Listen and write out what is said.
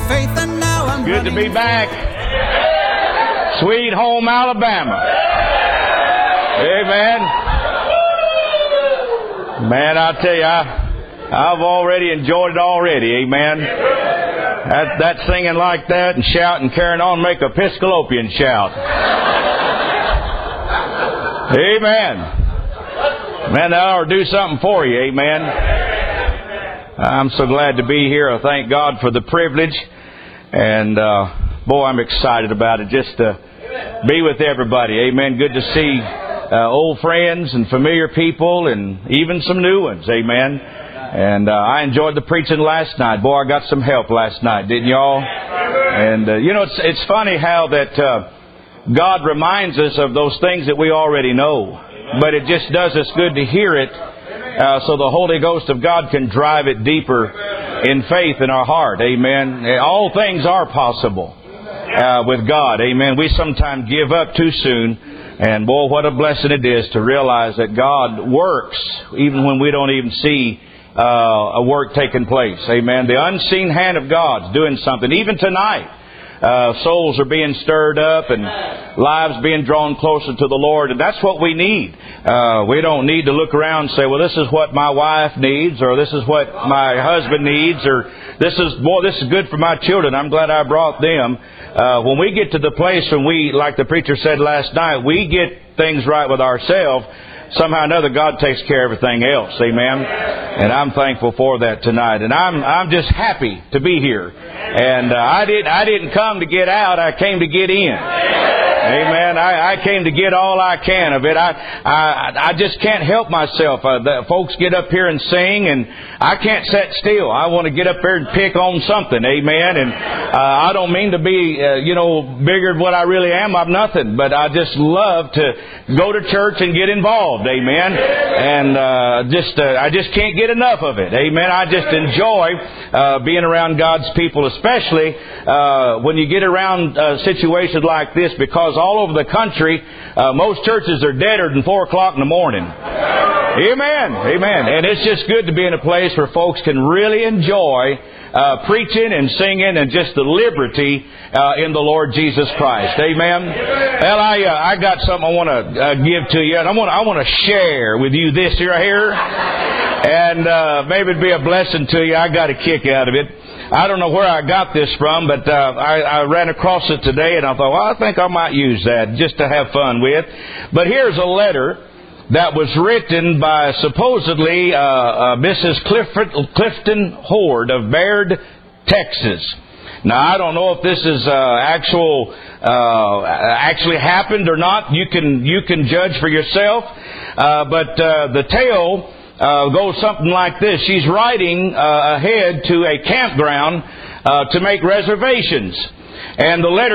faith, and now I'm Good to be back. Sweet home Alabama. Amen. Man, I tell you, I've already enjoyed it already. Amen. That singing like that and shouting, carrying on, make a Episcopalian shout. Amen. Man, that ought to do something for you. Amen. I'm so glad to be here. I thank God for the privilege. And, boy, I'm excited about it, just to be with everybody. Amen. Good to see old friends and familiar people and even some new ones. Amen. And I enjoyed the preaching last night. Boy, I got some help last night, didn't y'all? And, it's funny how that God reminds us of those things that we already know. But it just does us good to hear it so the Holy Ghost of God can drive it deeper in faith in our heart. Amen. All things are possible with God. Amen. We sometimes give up too soon. And boy, what a blessing it is to realize that God works even when we don't even see a work taking place. Amen. The unseen hand of God's doing something. Even tonight, souls are being stirred up and lives being drawn closer to the Lord. And that's what we need. We don't need to look around and say, well, this is what my wife needs, or this is what my husband needs, or this is good for my children. I'm glad I brought them. When we get to the place when we, like the preacher said last night, we get things right with ourselves, somehow or another God takes care of everything else. Amen. And I'm thankful for that tonight. And I'm just happy to be here. And I didn't come to get out, I came to get in. Amen. I came to get all I can of it. I just can't help myself. The folks get up here and sing, and I can't sit still. I want to get up there and pick on something. Amen. And I don't mean to be, bigger than what I really am. I'm nothing. But I just love to go to church and get involved. Amen. And I just can't get enough of it. Amen. I just enjoy being around God's people, especially when you get around situations like this, because all over the country, most churches are deader than 4 o'clock in the morning. Amen. Amen. And it's just good to be in a place where folks can really enjoy preaching and singing and just the liberty in the Lord Jesus Christ. Amen. Well, I got something I want to give to you, and I want to share with you this here, and maybe it'd be a blessing to you. I got a kick out of it. I don't know where I got this from, but I ran across it today, and I thought, well, I think I might use that just to have fun with. But here's a letter that was written by supposedly Mrs. Clifton Horde of Baird, Texas. Now, I don't know if this is actually happened or not. You can judge for yourself. But the tale goes something like this. She's riding ahead to a campground to make reservations. And the letter